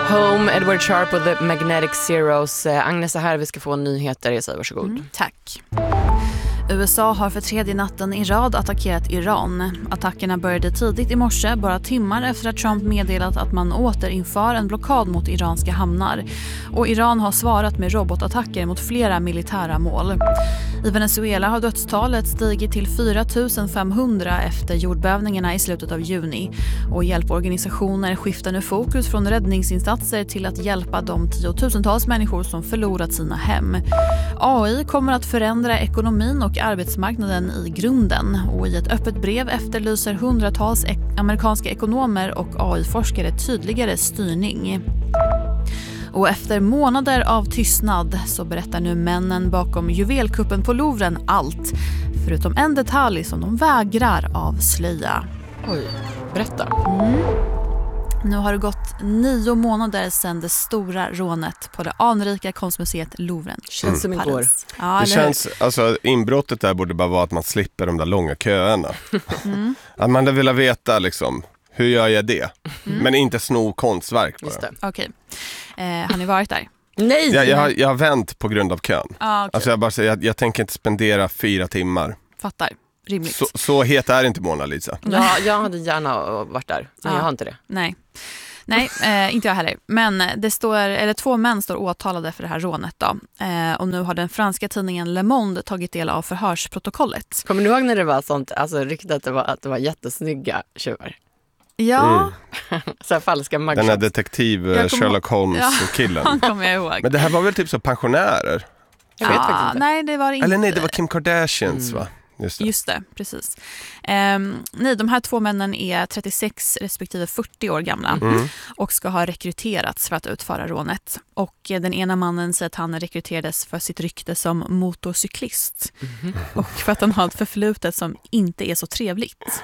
Home, Edward Sharp och The Magnetic Zeros. Agnes är här, vi ska få nyheter. Jag säger varsågod. Tack. USA har för tredje natten i rad attackerat Iran. Attackerna började tidigt i morse, bara timmar efter att Trump meddelat att man återinför en blockad mot iranska hamnar. Och Iran har svarat med robotattacker mot flera militära mål. I Venezuela har dödstalet stigit till 4 500 efter jordbävningarna i slutet av juni. Och hjälporganisationer skiftar nu fokus från räddningsinsatser till att hjälpa de tiotusentals människor som förlorat sina hem. AI kommer att förändra ekonomin och arbetsmarknaden i grunden. Och i ett öppet brev efterlyser hundratals amerikanska ekonomer och AI-forskare tydligare styrning. Och efter månader av tystnad så berättar nu männen bakom juvelkuppen på Louvren allt. Förutom en detalj som de vägrar avslöja. Oj, berätta. Nu har det gått 9 månader sedan det stora rånet på det anrika konstmuseet Louvren. Känns som igår. Ja, det känns, alltså inbrottet där borde bara vara att man slipper de där långa köerna. Att man vill veta liksom, hur gör jag det? Men inte sno konstverk bara. Just det. Okej. Har ni varit där? Nej! Jag har vänt på grund av kön. Okay. Alltså jag tänker inte spendera 4 timmar. Fattar. Rimligt. Så het är inte Mona Lisa. Ja, jag hade gärna varit där, men jag har inte det. Nej, inte jag heller. Men det 2 män står åtalade för det här rånet då. Och nu har den franska tidningen Le Monde tagit del av förhörsprotokollet. Kommer du ihåg när det var sånt, alltså ryktet att det var jättesnygga tjuvar? Ja. Så här falska mugshots. Den här detektiv Sherlock Holmes-killen. Han kommer jag ihåg. Men det här var väl typ så pensionärer? Jag vet faktiskt inte. Nej, det var inte. Eller nej, det var Kim Kardashians va? Just det, precis. De här 2 männen är 36 respektive 40 år gamla och ska ha rekryterats för att utföra rånet. Och den ena mannen säger att han rekryterades för sitt rykte som motorcyklist och för att han har ett förflutet som inte är så trevligt.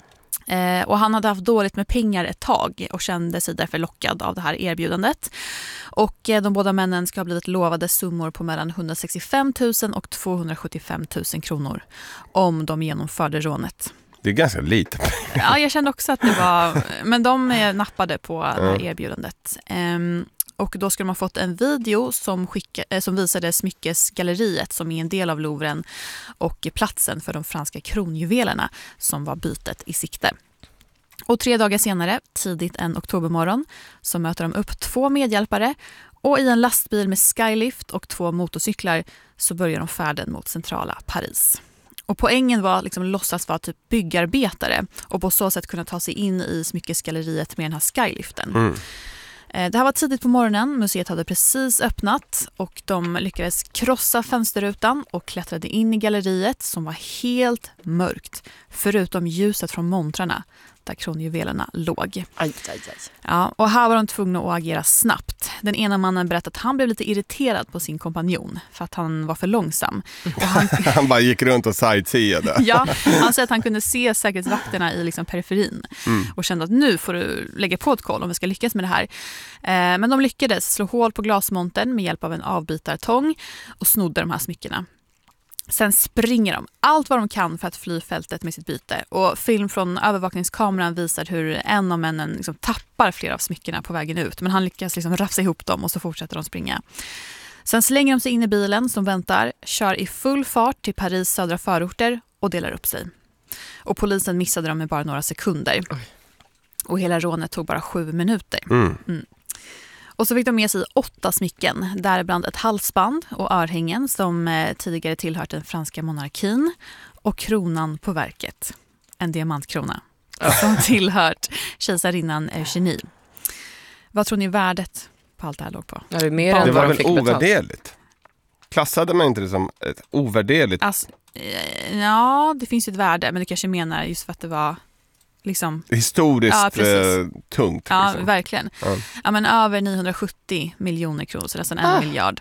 Och han hade haft dåligt med pengar ett tag och kände sig därför lockad av det här erbjudandet. Och de båda männen ska ha blivit lovade summor på mellan 165 000 och 275 000 kronor om de genomförde rånet. Det är ganska lite. Ja, jag kände också att det var... Men de nappade på det här erbjudandet. Och då skulle man fått en video som visade smyckesgalleriet som är en del av Louvren och platsen för de franska kronjuvelerna som var bytet i sikte. Och 3 dagar senare, tidigt en oktobermorgon, så möter de upp 2 medhjälpare och i en lastbil med skylift och 2 motorcyklar så börjar de färden mot centrala Paris. Och poängen var liksom låtsas vara typ byggarbetare och på så sätt kunna ta sig in i smyckesgalleriet med den här skyliften. Det här var tidigt på morgonen, museet hade precis öppnat och de lyckades krossa fönsterrutan och klättrade in i galleriet som var helt mörkt, förutom ljuset från montrarna där kronjuvelerna låg. Aj. Ja, och här var de tvungna att agera snabbt. Den ena mannen berättade att han blev lite irriterad på sin kompanjon för att han var för långsam. Och han bara gick runt och sightseeade. Ja, han sa att han kunde se säkerhetsvakterna i liksom periferin och kände att nu får du lägga på ett koll om vi ska lyckas med det här. Men de lyckades slå hål på glasmontern med hjälp av en avbitartång och snodde de här smyckena. Sen springer de allt vad de kan för att fly fältet med sitt byte. Och film från övervakningskameran visar hur en av männen liksom tappar flera av smyckena på vägen ut. Men han lyckas liksom rafsa ihop dem och så fortsätter de springa. Sen slänger de sig in i bilen som väntar, kör i full fart till Paris södra förorter och delar upp sig. Och polisen missade dem med bara några sekunder. Och hela rånet tog bara 7 minuter. Och så fick de med sig 8 smycken, däribland ett halsband och örhängen som tidigare tillhört den franska monarkin och kronan på verket, en diamantkrona som tillhört kejsarinnan Eugenie. Vad tror ni värdet på allt det här låg på? Ja, det var väl ovärderligt? Klassade man inte det som ett ovärderligt? Alltså, ja, det finns ju ett värde, men du kanske menar just för att det var... Liksom. Historiskt tungt. Ja, liksom. verkligen. Ja, men över 970 miljoner kronor, så nästan 1 miljard.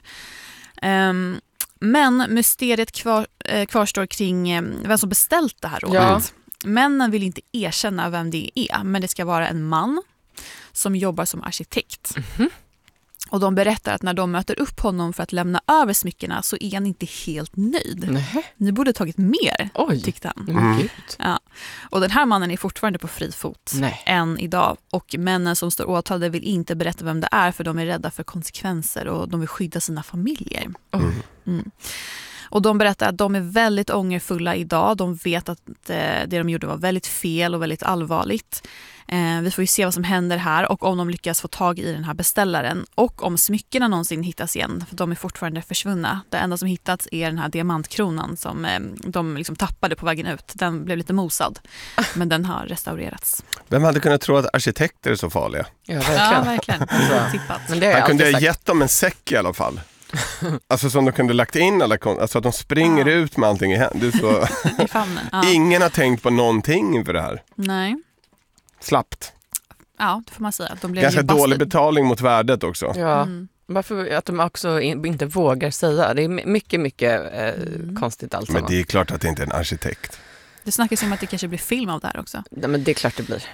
Men mysteriet kvarstår kring vem som beställt det här rådet. Ja. Männen vill inte erkänna vem det är, men det ska vara en man som jobbar som arkitekt. Och de berättar att när de möter upp honom för att lämna över smyckena så är han inte helt nöjd. Nej. Ni borde tagit mer, Oj. tyckte han. Men gud. Ja. Och den här mannen är fortfarande på fri fot Nej. än idag. Och männen som står åtalade vill inte berätta vem det är för de är rädda för konsekvenser och de vill skydda sina familjer. Och de berättar att de är väldigt ångerfulla idag. De vet att det de gjorde var väldigt fel och väldigt allvarligt. Vi får ju se vad som händer här och om de lyckas få tag i den här beställaren och om smyckena någonsin hittas igen, för de är fortfarande försvunna. Det enda som hittats är den här diamantkronan som de liksom tappade på vägen ut. Den blev lite mosad, men den har restaurerats. Vem hade kunnat tro att arkitekter är så farliga? Ja, Ja, verkligen. verkligen. Tippat. Men det har jag Han kunde alltid ha sagt. gett dem en säck i alla fall. Alltså som de kunde lagt in alla alltså att de springer ut med allting i händerna. Så... I famnen. Ja. Ingen har tänkt på någonting inför det här. Nej. Slappt. Ja, det får man säga. De blev Ganska ju busted. dålig betalning mot värdet också. Ja. Varför att de också inte vågar säga. Det är mycket konstigt allt. Men det är klart att det inte är en arkitekt. Det snackas om att det kanske blir film av det här också. Ja, men det är klart det blir.